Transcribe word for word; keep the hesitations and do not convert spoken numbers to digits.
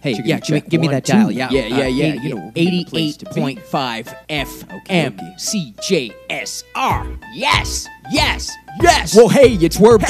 Hey, Chickadee yeah, give me, check. give me One, that two. dial. Yeah, Yeah, yeah, Uh, yeah. eighty- You know, we need a place eighty-eight to be. point five F Okay, M okay. C J S R. Yes, yes, yes. Well, hey, it's where